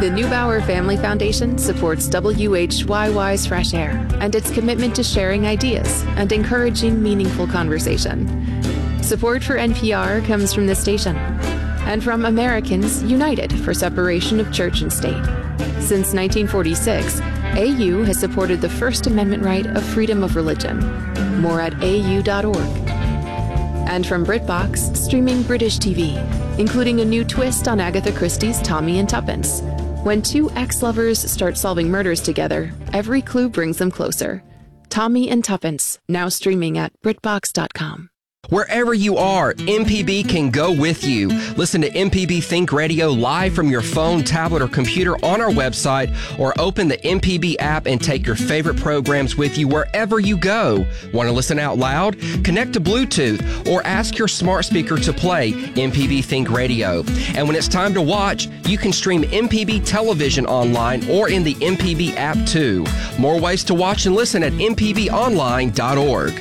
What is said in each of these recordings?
The Neubauer Family Foundation supports WHYY's Fresh Air and its commitment to sharing ideas and encouraging meaningful conversation. Support for NPR comes from this station and from Americans United for Separation of Church and State. Since 1946, AU has supported the First Amendment right of freedom of religion. More at au.org. And from BritBox, streaming British TV, including a new twist on Agatha Christie's Tommy and Tuppence. When two ex-lovers start solving murders together, every clue brings them closer. Tommy and Tuppence, now streaming at BritBox.com. Wherever you are, MPB can go with you. Listen to MPB Think Radio live from your phone, tablet, or computer on our website, or open the MPB app and take your favorite programs with you wherever you go. Want to listen out loud? Connect to Bluetooth or ask your smart speaker to play MPB Think Radio. And when it's time to watch, you can stream MPB television online or in the MPB app too. More ways to watch and listen at mpbonline.org.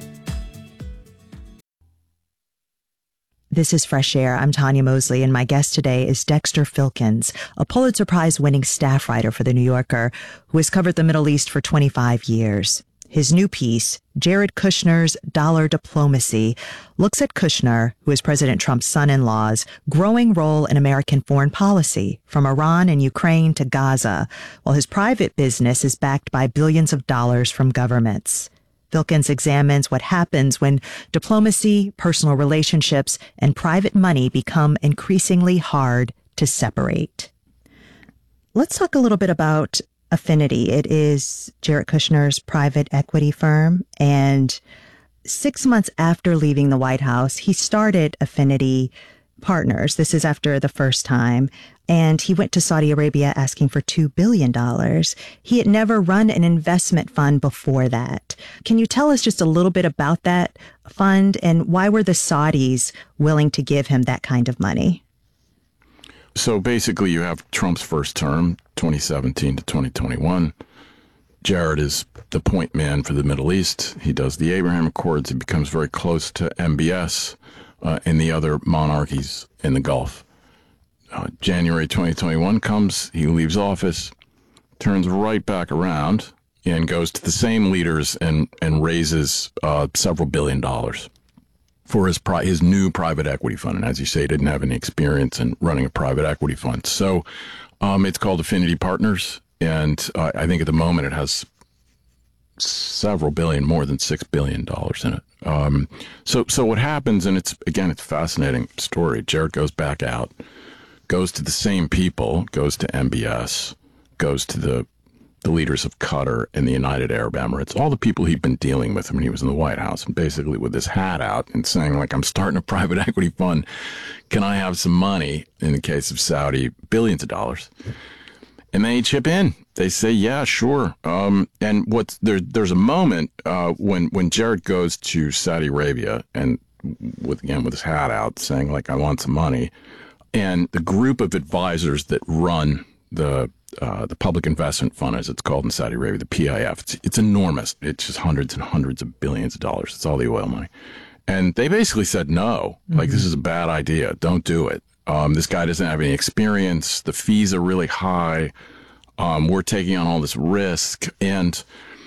This is Fresh Air. I'm Tanya Mosley, and my guest today is Dexter Filkins, a Pulitzer Prize-winning staff writer for The New Yorker, who has covered the Middle East for 25 years. His new piece, Jared Kushner's Dollar Diplomacy, looks at Kushner, who is President Trump's son-in-law's, growing role in American foreign policy, from Iran and Ukraine to Gaza, while his private business is backed by billions of dollars from governments. Filkins examines what happens when diplomacy, personal relationships, and private money become increasingly hard to separate. Let's talk a little bit about Affinity. It is Jared Kushner's private equity firm, and 6 months after leaving the White House, he started Affinity Partners. This is after the first time. And he went to Saudi Arabia asking for $2 billion. He had never run an investment fund before that. Can you tell us just a little bit about that fund and why were the Saudis willing to give him that kind of money? So basically you have Trump's first term, 2017 to 2021. Jared is the point man for the Middle East. He does the Abraham Accords. He becomes very close to MBS and the other monarchies in the Gulf. January 2021 comes, he leaves office, turns right back around, and goes to the same leaders and raises several $1 billion for his new private equity fund. And as you say, he didn't have any experience in running a private equity fund. So it's called Affinity Partners, and I think at the moment it has several billion, more than $6 billion in it. So what happens, and it's a fascinating story. Jared goes back out, goes to the same people, goes to MBS, goes to the leaders of Qatar and the United Arab Emirates, all the people he'd been dealing with when he was in the White House, and basically with his hat out and saying, like, I'm starting a private equity fund. Can I have some money? In the case of Saudi, billions of dollars. And they chip in. They say, yeah, sure. And there's a moment when Jared goes to Saudi Arabia and with his hat out saying, like, I want some money. And the group of advisors that run the Public Investment Fund, as it's called in Saudi Arabia, the PIF, it's enormous. It's just hundreds and hundreds of billions of dollars. It's all the oil money. And they basically said, no, like, this is a bad idea. Don't do it. This guy doesn't have any experience. The fees are really high. We're taking on all this risk. And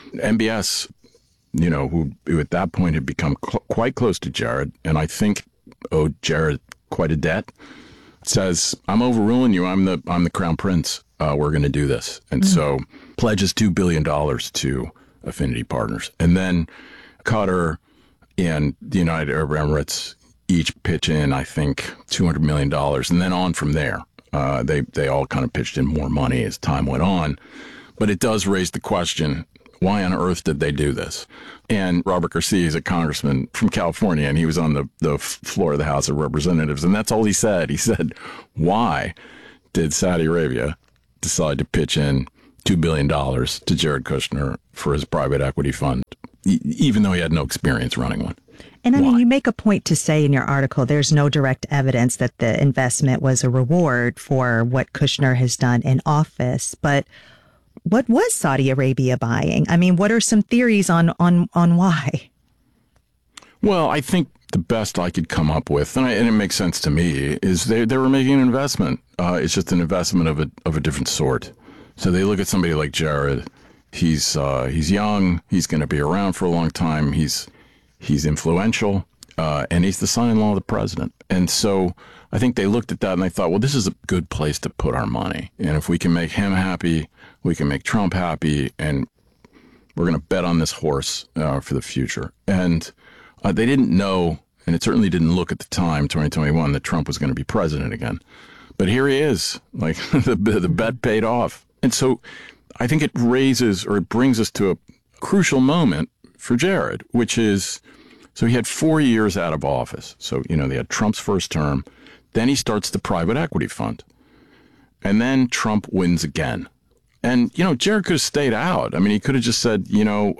MBS, who at that point had become quite close to Jared, and I think owed Jared quite a debt, says, I'm overruling you. I'm the crown prince. We're going to do this. And so pledges $2 billion to Affinity Partners. And then Qatar and the United Arab Emirates each pitch in, I think, $200 million. And then on from there, they all kind of pitched in more money as time went on. But it does raise the question, why on earth did they do this? And Robert Garcia is a congressman from California, and he was on the floor of the House of Representatives, and that's all he said. He said, why did Saudi Arabia decide to pitch in $2 billion to Jared Kushner for his private equity fund, even though he had no experience running one? And I mean, you make a point to say in your article, there's no direct evidence that the investment was a reward for what Kushner has done in office, but what was Saudi Arabia buying? I mean, what are some theories on why? Well, I think the best I could come up with, and it makes sense to me, is they were making an investment. It's just an investment of a different sort. So they look at somebody like Jared. He's young. He's going to be around for a long time. He's influential, and he's the son-in-law of the president. And so I think they looked at that and they thought, well, this is a good place to put our money. And if we can make him happy, we can make Trump happy, and we're going to bet on this horse for the future. And they didn't know, and it certainly didn't look at the time, 2021, that Trump was going to be president again. But here he is. Like, the bet paid off. And so I think it brings us to a crucial moment for Jared, which is, so he had 4 years out of office. So, they had Trump's first term. Then he starts the private equity fund. And then Trump wins again. And, Jared could have stayed out. I mean, he could have just said,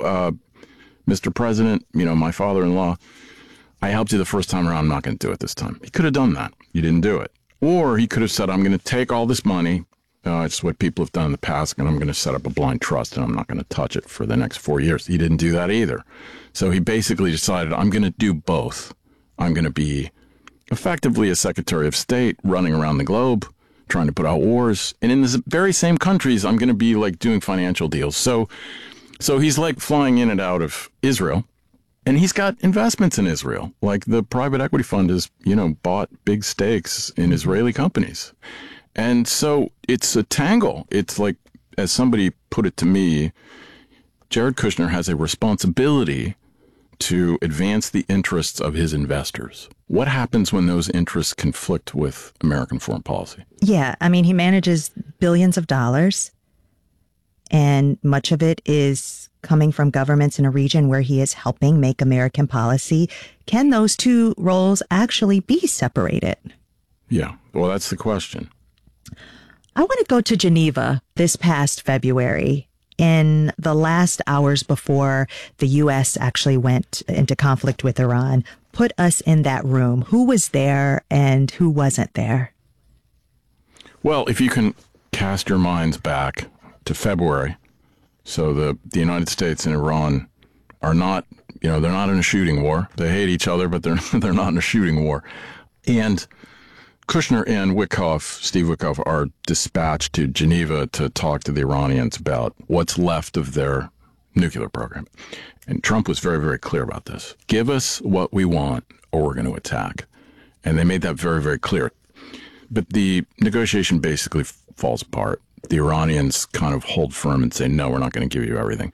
Mr. President, my father-in-law, I helped you the first time around. I'm not going to do it this time. He could have done that. He didn't do it. Or he could have said, I'm going to take all this money. It's what people have done in the past, and I'm going to set up a blind trust, and I'm not going to touch it for the next 4 years. He didn't do that either. So he basically decided, I'm going to do both. I'm going to be effectively a Secretary of State running around the globe, trying to put out wars. And in the very same countries, I'm going to be like doing financial deals. So he's like flying in and out of Israel, and he's got investments in Israel. Like the private equity fund has, bought big stakes in Israeli companies. And so it's a tangle. It's like, as somebody put it to me, Jared Kushner has a responsibility to advance the interests of his investors. What happens when those interests conflict with American foreign policy? Yeah, I mean, he manages billions of dollars, and much of it is coming from governments in a region where he is helping make American policy. Can those two roles actually be separated? Yeah, well, that's the question. I want to go to Geneva this past February. In the last hours before the U.S. actually went into conflict with Iran. Put us in that room. Who was there and who wasn't there? Well, if you can cast your minds back to February, so the United States and Iran are not, they're not in a shooting war. They hate each other, but they're not in a shooting war. And Kushner and Steve Witkoff, are dispatched to Geneva to talk to the Iranians about what's left of their nuclear program. And Trump was very, very clear about this. Give us what we want or we're going to attack. And they made that very, very clear. But the negotiation basically falls apart. The Iranians kind of hold firm and say, no, we're not going to give you everything.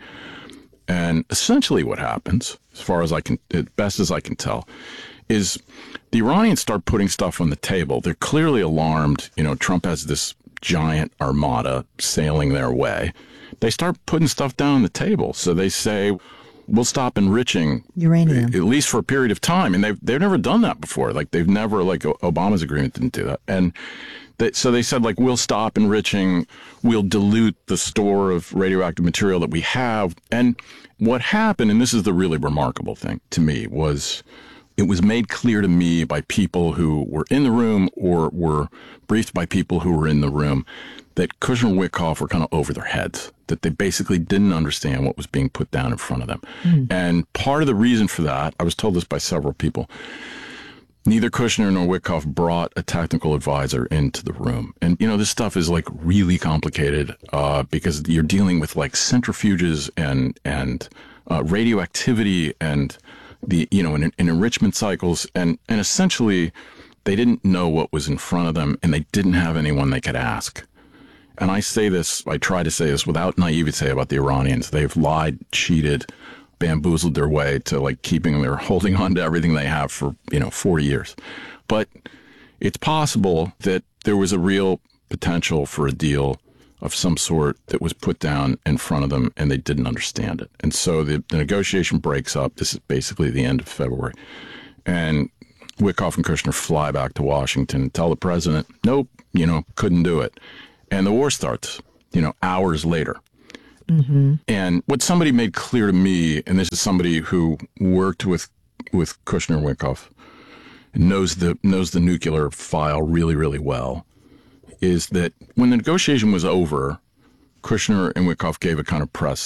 And essentially what happens, as best as I can tell, is the Iranians start putting stuff on the table. They're clearly alarmed. Trump has this giant armada sailing their way. They start putting stuff down on the table. So they say, we'll stop enriching uranium, at least for a period of time. And they've never done that before. Like Obama's agreement didn't do that. And so they said, we'll stop enriching. We'll dilute the store of radioactive material that we have. And what happened, and this is the really remarkable thing to me, was it was made clear to me by people who were in the room or were briefed by people who were in the room that Kushner and Witkoff were kind of over their heads, that they basically didn't understand what was being put down in front of them. And part of the reason for that, I was told this by several people, neither Kushner nor Witkoff brought a technical advisor into the room. And, this stuff is really complicated because you're dealing with centrifuges and radioactivity and in enrichment cycles, and essentially they didn't know what was in front of them, and they didn't have anyone they could ask. And I try to say this without naivete about the Iranians. They've lied, cheated, bamboozled their way to they're holding on to everything they have for 4 years. But it's possible that there was a real potential for a deal of some sort that was put down in front of them, and they didn't understand it. And so the negotiation breaks up. This is basically the end of February. And Witkoff and Kushner fly back to Washington and tell the president, nope, couldn't do it. And the war starts, hours later. Mm-hmm. And what somebody made clear to me, and this is somebody who worked with Kushner and Witkoff, and knows the nuclear file really, really well, is that when the negotiation was over, Kushner and Witkoff gave a kind of press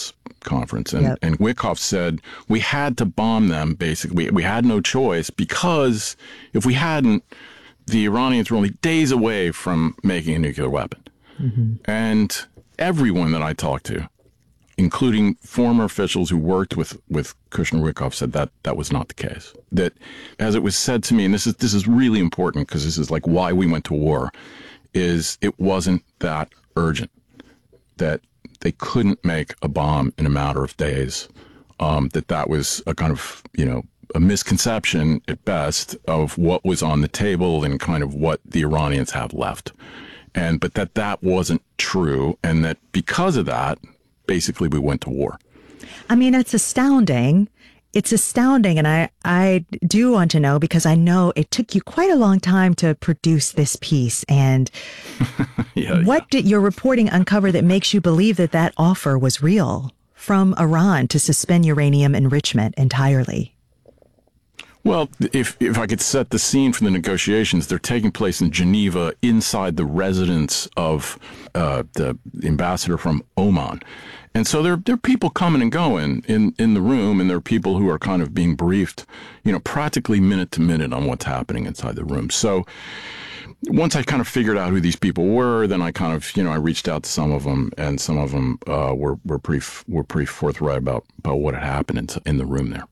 conference. And Witkoff said we had to bomb them, basically. We had no choice, because if we hadn't, the Iranians were only days away from making a nuclear weapon. Mm-hmm. And everyone that I talked to, including former officials who worked with Kushner Witkoff, said that that was not the case. That, as it was said to me, and this is really important because this is like why we went to war, is it wasn't that urgent, that they couldn't make a bomb in a matter of days, that was a kind of, a misconception at best of what was on the table and kind of what the Iranians have left. But that wasn't true, and that because of that, basically we went to war. I mean, it's astounding. It's astounding. And I do want to know, because I know it took you quite a long time to produce this piece. And what did your reporting uncover that makes you believe that that offer was real from Iran to suspend uranium enrichment entirely? Well, if I could set the scene for the negotiations, they're taking place in Geneva inside the residence of the ambassador from Oman. And so there are people coming and going in the room, and there are people who are kind of being briefed, practically minute to minute on what's happening inside the room. So once I kind of figured out who these people were, then I kind of, I reached out to some of them, and some of them were pretty forthright about what had happened in the room there.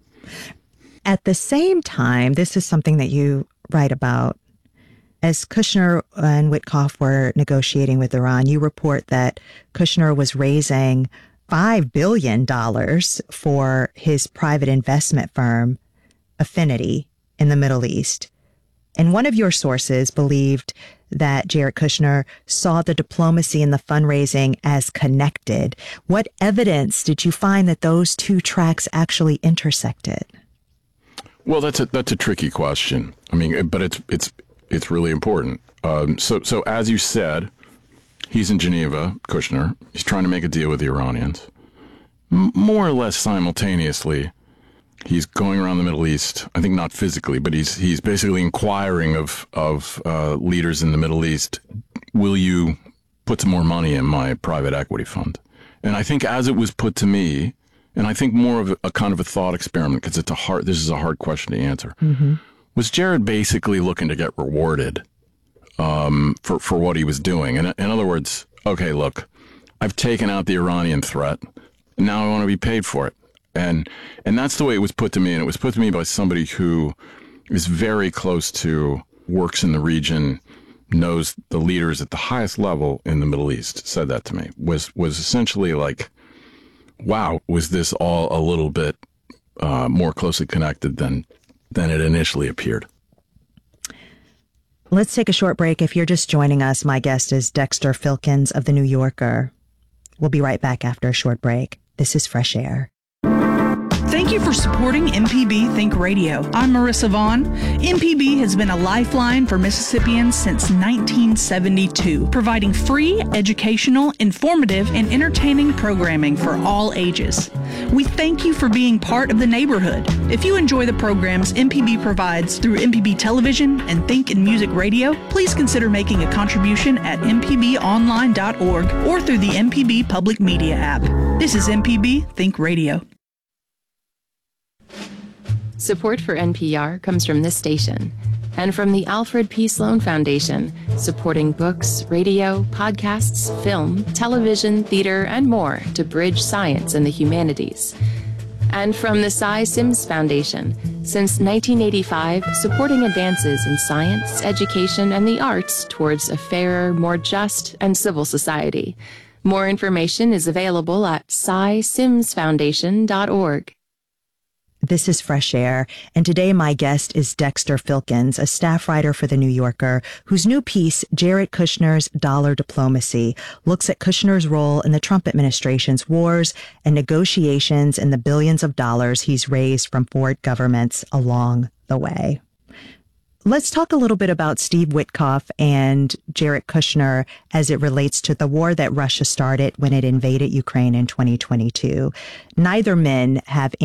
At the same time, this is something that you write about. As Kushner and Witkoff were negotiating with Iran, you report that Kushner was raising $5 billion for his private investment firm, Affinity, in the Middle East. And one of your sources believed that Jared Kushner saw the diplomacy and the fundraising as connected. What evidence did you find that those two tracks actually intersected? Well, that's a tricky question. I mean, but it's really important. So as you said, he's in Geneva, Kushner. He's trying to make a deal with the Iranians. More or less simultaneously, he's going around the Middle East. I think not physically, but he's basically inquiring of leaders in the Middle East. Will you put some more money in my private equity fund? And I think as it was put to me, and I think more of a kind of a thought experiment, because this is a hard question to answer. Mm-hmm. Was Jared basically looking to get rewarded for what he was doing? And in other words, okay, look, I've taken out the Iranian threat, and now I want to be paid for it. And that's the way it was put to me. And it was put to me by somebody who is very close to, works in the region, knows the leaders at the highest level in the Middle East, said that to me, was essentially like, wow, was this all a little bit more closely connected than it initially appeared? Let's take a short break. If you're just joining us, my guest is Dexter Filkins of The New Yorker. We'll be right back after a short break. This is Fresh Air. Thank you for supporting MPB Think Radio. I'm Marissa Vaughn. MPB has been a lifeline for Mississippians since 1972, providing free, educational, informative, and entertaining programming for all ages. We thank you for being part of the neighborhood. If you enjoy the programs MPB provides through MPB Television and Think and Music Radio, please consider making a contribution at mpbonline.org or through the MPB Public Media app. This is MPB Think Radio. Support for NPR comes from this station and from the Alfred P. Sloan Foundation, supporting books, radio, podcasts, film, television, theater, and more to bridge science and the humanities. And from the Cy Sims Foundation, since 1985, supporting advances in science, education, and the arts towards a fairer, more just, and civil society. More information is available at cysimsfoundation.org. This is Fresh Air, and today my guest is Dexter Filkins, a staff writer for The New Yorker, whose new piece, Jared Kushner's Dollar Diplomacy, looks at Kushner's role in the Trump administration's wars and negotiations and the billions of dollars he's raised from foreign governments along the way. Let's talk a little bit about Steve Witkoff and Jared Kushner as it relates to the war that Russia started when it invaded Ukraine in 2022. Neither men have